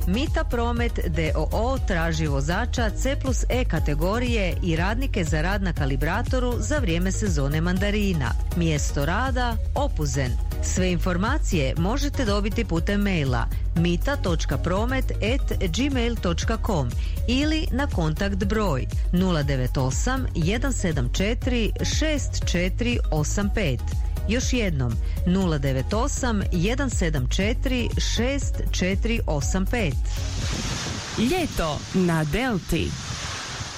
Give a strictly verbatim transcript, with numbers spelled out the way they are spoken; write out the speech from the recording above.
Mita Promet d o o traži vozača C plus E kategorije i radnike za rad na kalibratoru za vrijeme sezone mandarina. Mjesto rada Opuzen. Sve informacije možete dobiti putem maila mita točka promet at gmail točka com ili na kontakt broj nula devet osam jedan sedam četiri šest četiri osam pet. Još jednom nula devet osam jedan sedam četiri šest četiri osam pet. Ljeto na Delti.